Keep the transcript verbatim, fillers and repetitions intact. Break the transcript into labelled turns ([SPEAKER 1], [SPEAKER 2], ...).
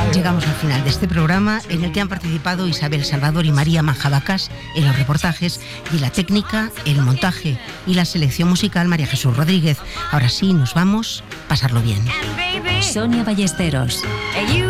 [SPEAKER 1] Llegamos al final de este programa en el que han participado Isabel Salvador y María Manjabacas en los reportajes y la técnica, el montaje y la selección musical María Jesús Rodríguez. Ahora sí, nos vamos, pasarlo bien.
[SPEAKER 2] Sonia Ballesteros.